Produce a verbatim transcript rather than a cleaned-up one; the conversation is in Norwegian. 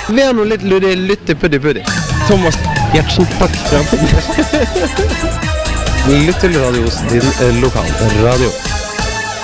Vi har noe litt lytte-puddi-puddi. Thomas Gjertsen, takk. Lytte-radios din lokal radio.